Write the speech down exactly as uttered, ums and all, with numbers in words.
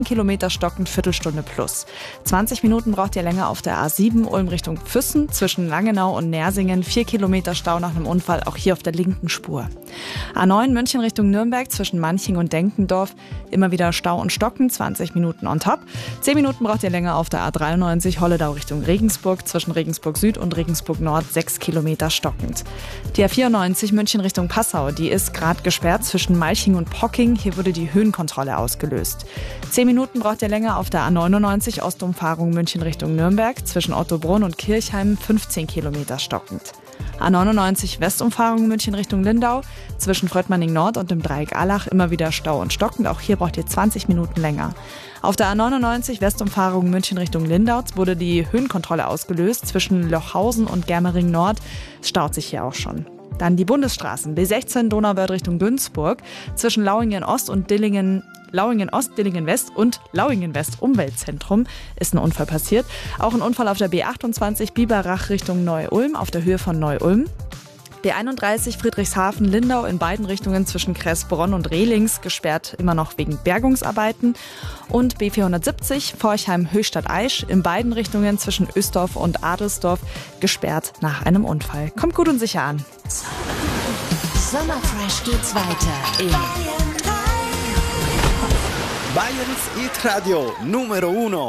Kilometer stockend, Viertelstunde plus. zwanzig Minuten braucht ihr länger auf der A sieben Ulm Richtung Füssen zwischen Langenau und Nersingen. vier Kilometer Stau nach einem Unfall, auch hier auf der linken Spur. A neun München Richtung Nürnberg zwischen Manching und Denkendorf. Immer wieder Stau und Stocken, zwanzig Minuten on top. zehn Minuten braucht ihr länger auf der A dreiundneunzig Holledau Richtung Regensburg zwischen Regensburg Süd und Regensburg Nord. sechs Kilometer stockend. Die A vierundneunzig München Richtung Passau, die ist gerade gesperrt zwischen Malching und Pocking. Hier wurde die Höhenkontrolle ausgelöst. zehn Minuten braucht ihr länger auf der A neunundneunzig Ostumfahrung München Richtung Nürnberg zwischen Ottobrunn und Kirchheim, fünfzehn Kilometer stockend. A neunundneunzig Westumfahrung München Richtung Lindau zwischen Fröttmanning Nord und dem Dreieck Allach immer wieder Stau und stockend. Auch hier braucht ihr zwanzig Minuten länger. Auf der A neunundneunzig Westumfahrung München Richtung Lindau wurde die Höhenkontrolle ausgelöst zwischen Lochhausen und Germering Nord. Es staut sich hier auch schon. Dann die Bundesstraßen. B sechzehn Donauwörth Richtung Günzburg zwischen Lauingen Ost und Dillingen Lauingen Ost, Dillingen West und Lauingen West Umweltzentrum ist ein Unfall passiert. Auch ein Unfall auf der B achtundzwanzig Biberach Richtung Neu-Ulm auf der Höhe von Neu-Ulm. B einunddreißig Friedrichshafen-Lindau in beiden Richtungen zwischen Kressbronn und Rehlings gesperrt, immer noch wegen Bergungsarbeiten. Und B vierhundertsiebzig Forchheim-Höchstadt-Aisch in beiden Richtungen zwischen Ösdorf und Adelsdorf gesperrt nach einem Unfall. Kommt gut und sicher an. Sommerfresh geht's weiter in Bayerns Hit Radio Numero Uno.